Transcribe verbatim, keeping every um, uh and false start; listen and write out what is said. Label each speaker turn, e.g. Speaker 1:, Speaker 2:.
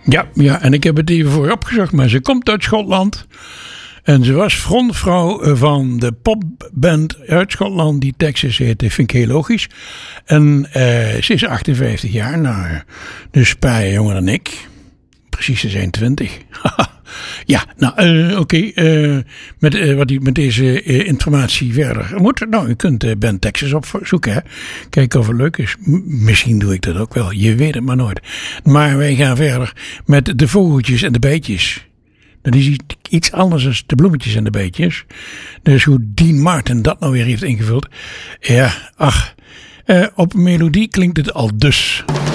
Speaker 1: Ja, ja, en ik heb het even voor je opgezocht, maar ze komt uit Schotland. En ze was frontvrouw van de popband uit Schotland die Texas heet. Dat vind ik heel logisch. En uh, ze is achtenvijftig jaar, nou, dus een paar jaar jonger dan ik. Precies, ze zijn twintig. Ja, nou, uh, oké. Okay, uh, met, uh, wat u met deze uh, informatie verder moet. Nou, u kunt uh, Band Texas opzoeken. Hè. Kijken of het leuk is. M- misschien doe ik dat ook wel. Je weet het maar nooit. Maar wij gaan verder met de vogeltjes en de bijtjes. Dat is iets anders dan de bloemetjes en de bijtjes. Dus hoe Dean Martin dat nou weer heeft ingevuld. Ja, ach. Uh, op melodie klinkt het al dus.